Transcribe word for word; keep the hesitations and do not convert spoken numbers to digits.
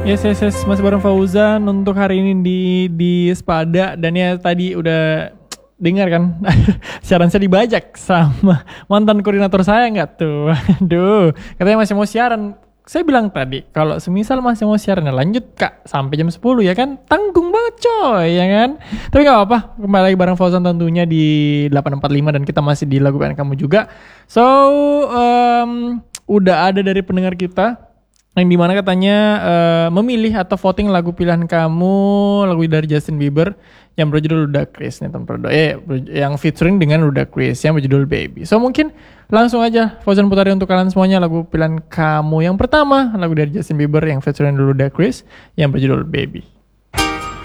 Yes, yes, yes, masih bareng Fauzan untuk hari ini di di Spada. Dan ya tadi udah dengar kan siaran saya dibajak sama mantan koordinator saya nggak tuh. Aduh, katanya masih mau siaran. Saya bilang tadi kalau semisal masih mau siaran ya lanjut kak sampai jam sepuluh ya kan, tanggung banget coy ya kan. Tapi nggak apa-apa, kembali lagi bareng Fauzan tentunya di delapan empat lima dan kita masih di lagu pengen kamu juga. So um, udah ada dari pendengar kita yang dimana katanya uh, memilih atau voting lagu pilihan kamu, lagu dari Justin Bieber yang berjudul Ludacris nih teman eh yang featuring dengan Ludacris yang berjudul Baby. So mungkin langsung aja Fauzan putari untuk kalian semuanya lagu pilihan kamu yang pertama, lagu dari Justin Bieber yang featuring Ludacris yang berjudul Baby.